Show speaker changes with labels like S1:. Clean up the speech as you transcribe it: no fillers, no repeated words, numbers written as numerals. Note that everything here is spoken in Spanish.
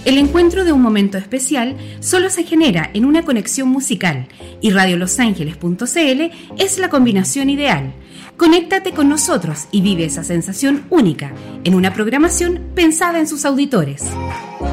S1: El encuentro de un momento especial solo se genera en una conexión musical y radiolosangeles.cl es la combinación ideal. Conéctate con nosotros y vive esa sensación única en una programación pensada en sus auditores.